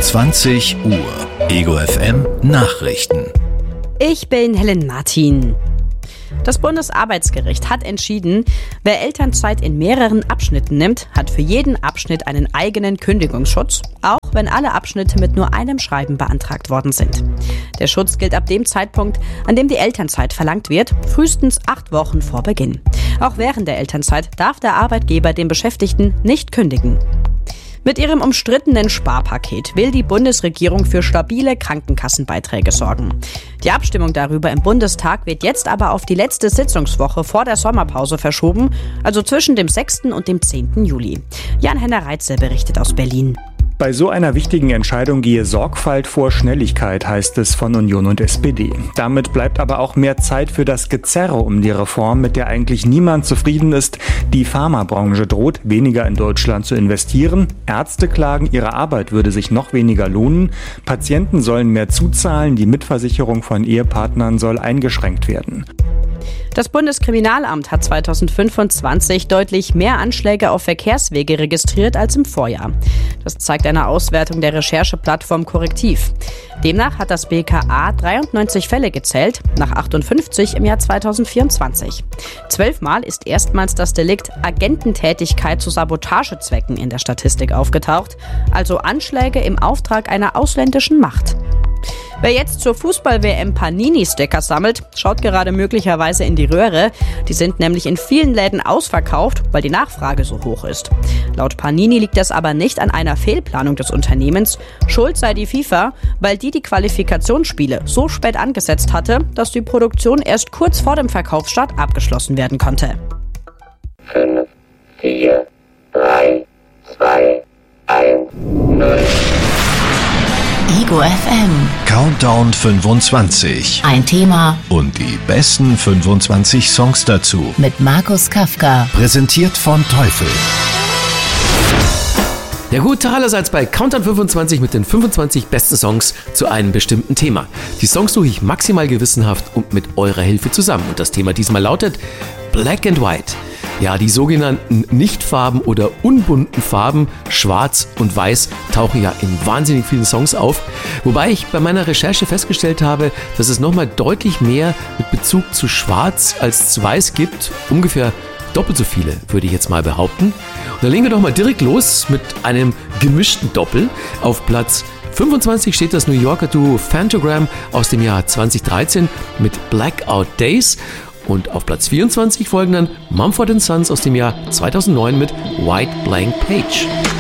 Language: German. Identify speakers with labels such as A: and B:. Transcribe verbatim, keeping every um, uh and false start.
A: zwanzig Uhr. Ego F M Nachrichten.
B: Ich bin Helen Martin. Das Bundesarbeitsgericht hat entschieden, wer Elternzeit in mehreren Abschnitten nimmt, hat für jeden Abschnitt einen eigenen Kündigungsschutz, auch wenn alle Abschnitte mit nur einem Schreiben beantragt worden sind. Der Schutz gilt ab dem Zeitpunkt, an dem die Elternzeit verlangt wird, frühestens acht Wochen vor Beginn. Auch während der Elternzeit darf der Arbeitgeber den Beschäftigten nicht kündigen. Mit ihrem umstrittenen Sparpaket will die Bundesregierung für stabile Krankenkassenbeiträge sorgen. Die Abstimmung darüber im Bundestag wird jetzt aber auf die letzte Sitzungswoche vor der Sommerpause verschoben, also zwischen dem sechsten und dem zehnten Juli. Jan-Henner Reitze berichtet aus Berlin.
C: Bei so einer wichtigen Entscheidung gehe Sorgfalt vor Schnelligkeit, heißt es von Union und S P D. Damit bleibt aber auch mehr Zeit für das Gezerre um die Reform, mit der eigentlich niemand zufrieden ist. Die Pharmabranche droht, weniger in Deutschland zu investieren. Ärzte klagen, ihre Arbeit würde sich noch weniger lohnen. Patienten sollen mehr zuzahlen. Die Mitversicherung von Ehepartnern soll eingeschränkt werden.
B: Das Bundeskriminalamt hat zweitausendfünfundzwanzig deutlich mehr Anschläge auf Verkehrswege registriert als im Vorjahr. Das zeigt eine Auswertung der Rechercheplattform Korrektiv. Demnach hat das B K A dreiundneunzig Fälle gezählt, nach achtundfünfzig im Jahr zweitausendvierundzwanzig. Zwölfmal ist erstmals das Delikt Agententätigkeit zu Sabotagezwecken in der Statistik aufgetaucht, also Anschläge im Auftrag einer ausländischen Macht. Wer jetzt zur Fußball-W M Panini-Sticker sammelt, schaut gerade möglicherweise in die Röhre. Die sind nämlich in vielen Läden ausverkauft, weil die Nachfrage so hoch ist. Laut Panini liegt das aber nicht an einer Fehlplanung des Unternehmens. Schuld sei die FIFA, weil die die Qualifikationsspiele so spät angesetzt hatte, dass die Produktion erst kurz vor dem Verkaufsstart abgeschlossen werden konnte.
D: fünf, vier, drei, zwei, eins, null.
E: Ego F M.
A: Countdown fünfundzwanzig.
E: Ein Thema
A: Und die besten fünfundzwanzig Songs dazu.
E: mit Markus Kafka.
A: Präsentiert von Teufel.
F: Ja gut, allerseits bei Countdown fünfundzwanzig mit den fünfundzwanzig besten Songs zu einem bestimmten Thema. Die Songs suche ich maximal gewissenhaft und mit eurer Hilfe zusammen. Und das Thema diesmal lautet Black and White. Ja, die sogenannten Nichtfarben oder unbunten Farben, schwarz und weiß, tauchen ja in wahnsinnig vielen Songs auf. Wobei ich bei meiner Recherche festgestellt habe, dass es nochmal deutlich mehr mit Bezug zu schwarz als zu weiß gibt. Ungefähr doppelt so viele, würde ich jetzt mal behaupten. Und dann legen wir doch mal direkt los mit einem gemischten Doppel. Auf Platz fünfundzwanzig steht das New Yorker Duo Phantogram aus dem Jahr zweitausenddreizehn mit Blackout Days. Und auf Platz vierundzwanzig folgen dann Mumford and Sons aus dem Jahr zweitausendneun mit White Blank Page.